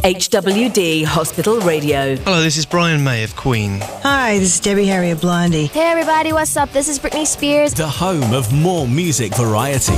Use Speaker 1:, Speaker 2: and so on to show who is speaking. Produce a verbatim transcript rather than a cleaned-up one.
Speaker 1: H W D Hospital Radio.
Speaker 2: Hello, this is Brian May of Queen.
Speaker 3: Hi, this is Debbie Harry of Blondie.
Speaker 4: Hey everybody, what's up? This is Britney Spears.
Speaker 5: The home of more music variety.